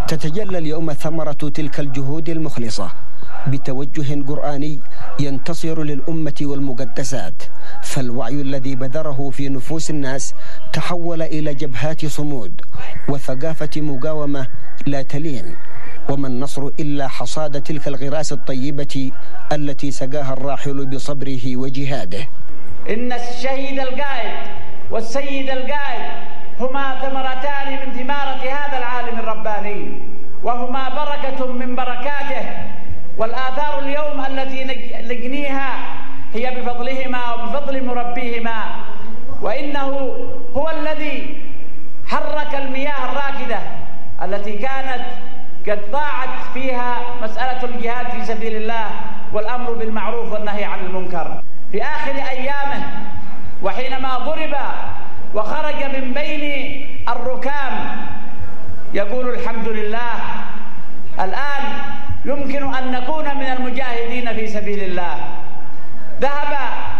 تتجلى اليوم ثمرة تلك الجهود المخلصة بتوجه قرآني ينتصر للأمة والمقدسات، فالوعي الذي بذره في نفوس الناس تحول إلى جبهات صمود وثقافة مقاومة لا تلين، وما النصر إلا حصاد تلك الغراس الطيبة التي سقاها الراحل بصبره وجهاده. إن الشهيد القائد والسيد القائد هما ثمرتان من ثمارة هذا العالم الرباني، وهما بركة من بركاته، والآثار اليوم التي نجنيها هي بفضلهما وبفضل مربيهما، وإنه هو الذي حرك المياه الراكدة التي كانت قد ضاعت فيها مسألة الجهاد في سبيل الله والأمر بالمعروف والنهي عن المنكر. في آخر أيامه وحينما ضرب وخرج من بين الركام يقول الحمد لله، الآن يمكن أن نكون من المجاهدين في سبيل الله. ذهب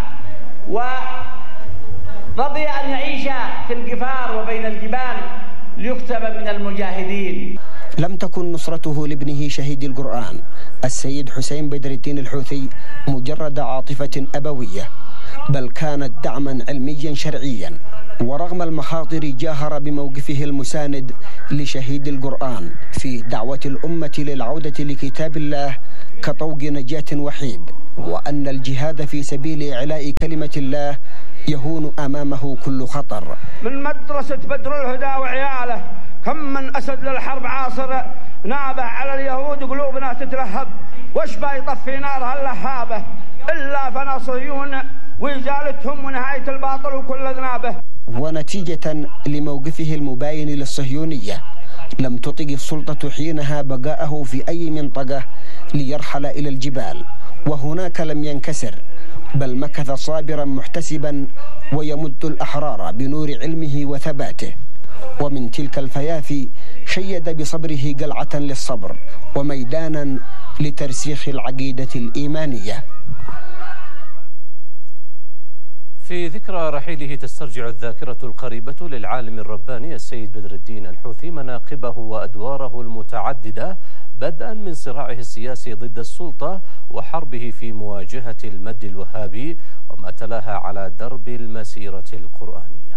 ورضي أن يعيش في القفار وبين الجبال ليكتب من المجاهدين. لم تكن نصرته لابنه شهيد القرآن السيد حسين بدر الدين الحوثي مجرد عاطفة أبوية، بل كانت دعما علميا شرعيا، ورغم المخاطر جاهر بموقفه المساند لشهيد القرآن في دعوة الأمة للعودة لكتاب الله كطوق نجاة وحيد، وأن الجهاد في سبيل إعلاء كلمة الله يهون أمامه كل خطر. من مدرسة بدر الهدى وعياله كم من أسد للحرب عاصر، نابه على اليهود قلوبنا تتلهب، وش بيطفي نارها اللهابة إلا فنصيون وإزالتهم ونهاية الباطل وكل ذنابه. ونتيجة لموقفه المباين للصهيونية لم تطق السلطة حينها بقاءه في أي منطقة ليرحل إلى الجبال، وهناك لم ينكسر بل مكث صابرا محتسبا ويمد الأحرار بنور علمه وثباته. ومن تلك الفيافي شيد بصبره قلعة للصبر وميدانا لترسيخ العقيدة الإيمانية. في ذكرى رحيله تسترجع الذاكرة القريبة للعالم الرباني السيد بدر الدين الحوثي مناقبه وأدواره المتعددة، بدءا من صراعه السياسي ضد السلطة وحربه في مواجهة المد الوهابي، وما تلاها على درب المسيرة القرآنية.